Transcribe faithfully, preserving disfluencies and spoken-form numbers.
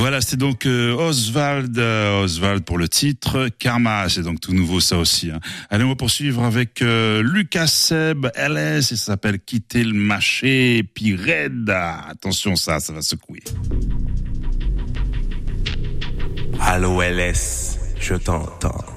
Voilà, c'est donc euh, Oswald, euh, Oswald pour le titre. Karma, c'est donc tout nouveau ça aussi. Hein. Allez, on va poursuivre avec euh, Lucas Seb, L S, et ça s'appelle Quitter le marché, puis Red. Attention, ça, ça va secouer. Allô L S, je t'entends.